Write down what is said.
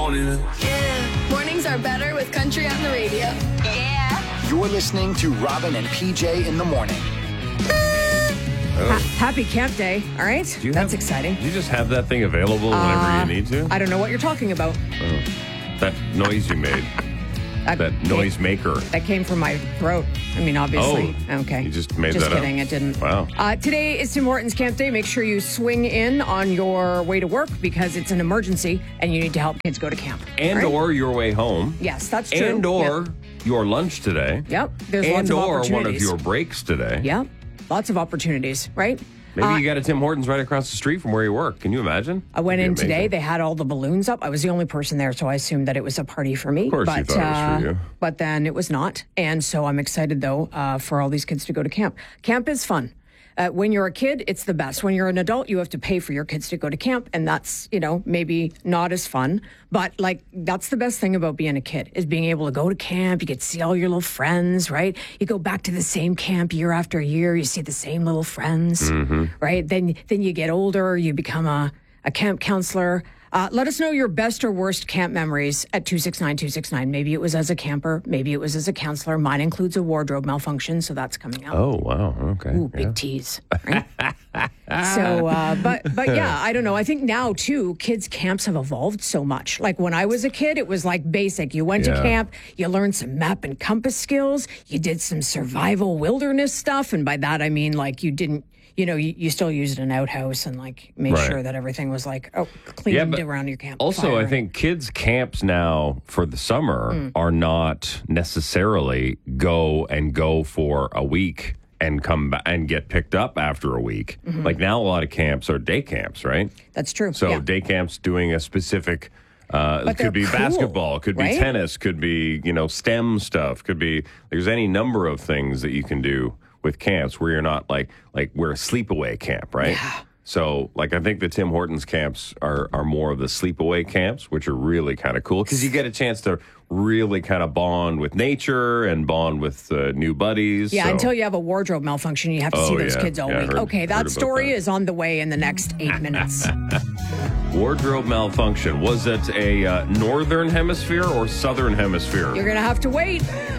morning. Yeah. Mornings are better with country on the radio. Yeah. You're listening to Robin and PJ in the morning. Happy Camp Day, all right? That's exciting. Do you just have that thing available whenever you need to? I don't know what you're talking about. That noise you made. That noise maker. That came from my throat. I mean, obviously. Oh, okay. You just made that Just up. kidding, it didn't. Wow. Today is Tim Hortons Camp Day. Make sure you swing in on your way to work because it's an emergency and you need to help kids go to camp. And all right? or your way home. Yes, that's true. And or your lunch today. Yep. There's and lots of or opportunities. one of your breaks today. Yep. Lots of opportunities, right? Maybe you got a Tim Hortons right across the street from where you work. Can you imagine? I went That'd in be today. amazing. They had all the balloons up. I was the only person there, so I assumed that it was a party for me. Of course you thought it was for you. But then it was not. And so I'm excited, though, for all these kids to go to camp. Camp is fun. When you're a kid, it's the best. When you're an adult, you have to pay for your kids to go to camp. And that's, maybe not as fun. But, that's the best thing about being a kid is being able to go to camp. You get to see all your little friends, right? You go back to the same camp year after year. You see the same little friends, right? Then you get older. You become a camp counselor. Let us know your best or worst camp memories at 269-269. Maybe it was as a camper. Maybe it was as a counselor. Mine includes a wardrobe malfunction, so that's coming up. Oh, wow. Okay. Ooh, big tease. Right? But yeah, I don't know. I think now, too, kids' camps have evolved so much. Like when I was a kid, it was like basic. You went to camp, you learned some map and compass skills, you did some survival wilderness stuff. And by that, I mean, you didn't, you still used an outhouse and made sure that everything was cleaned around your camp. Also, I think kids' camps now for the summer are not necessarily go for a week and come back and get picked up after a week. Like now, a lot of camps are day camps, right? That's true. So day camps doing a specific. It could be cool, basketball, could be right? tennis, could be STEM stuff, could be. There's any number of things that you can do with camps where you're not like we're a sleepaway camp, right? Yeah. So I think the Tim Hortons camps are more of the sleepaway camps, which are really kind of cool because you get a chance to really kind of bond with nature and bond with new buddies. Yeah, so. until you have a wardrobe malfunction, you have to see those kids all week. Heard that story is on the way in the next 8 minutes. Wardrobe malfunction. Was it a northern hemisphere or southern hemisphere? You're going to have to wait.